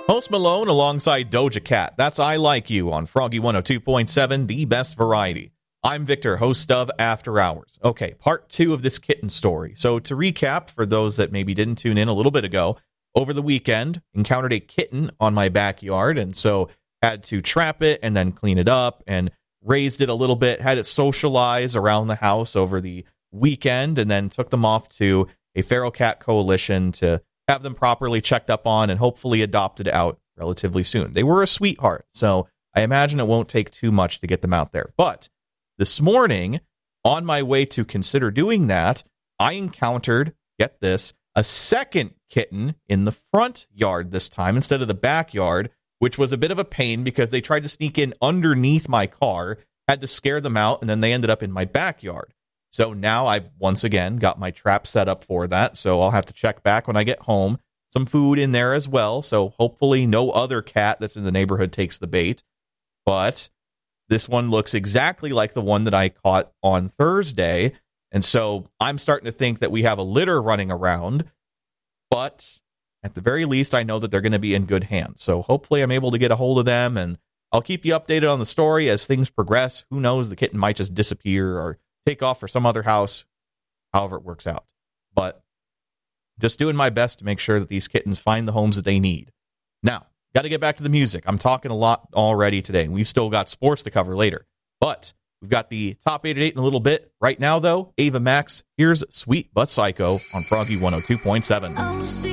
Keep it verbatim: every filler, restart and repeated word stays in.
Post Malone alongside Doja Cat. That's I Like You on Froggy one oh two point seven, the best variety. I'm Victor, host of After Hours. Okay, part two of this kitten story. So to recap, for those that maybe didn't tune in a little bit ago, over the weekend, encountered a kitten on my backyard, and so had to trap it and then clean it up and raised it a little bit, had it socialize around the house over the weekend, and then took them off to a feral cat coalition to have them properly checked up on and hopefully adopted out relatively soon. They were a sweetheart, so I imagine it won't take too much to get them out there. But this morning, on my way to consider doing that, I encountered, get this, a second kitten in the front yard this time instead of the backyard, which was a bit of a pain because they tried to sneak in underneath my car, had to scare them out, and then they ended up in my backyard. So now I've once again got my trap set up for that, so I'll have to check back when I get home. Some food in there as well, so hopefully no other cat that's in the neighborhood takes the bait. But this one looks exactly like the one that I caught on Thursday, and so I'm starting to think that we have a litter running around, but at the very least, I know that they're going to be in good hands. So hopefully I'm able to get a hold of them, and I'll keep you updated on the story as things progress. Who knows, the kitten might just disappear or take off for some other house, however it works out. But just doing my best to make sure that these kittens find the homes that they need. Now, got to get back to the music. I'm talking a lot already today, and we've still got sports to cover later. But we've got the top eight at eight in a little bit. Right now, though, Ava Max, here's Sweet But Psycho on Froggy one oh two point seven.